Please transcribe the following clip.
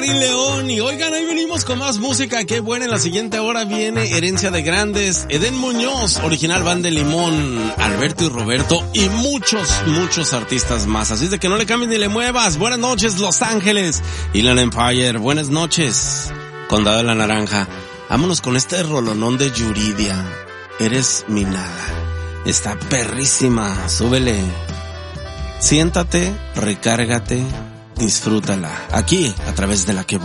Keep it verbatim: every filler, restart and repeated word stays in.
León, y oigan, ahí venimos con más música. Qué buena. En la siguiente hora viene Herencia de Grandes, Edén Muñoz, original Banda de Limón, Alberto y Roberto y muchos, muchos artistas más. Así es de que no le cambies ni le muevas. Buenas noches, Los Ángeles, Inland Empire. Buenas noches, Condado de la Naranja. Vámonos con este rolonón de Yuridia. Eres mi nada. Está perrísima. Súbele. Siéntate, recárgate, disfrútala. Aquí, a través de la que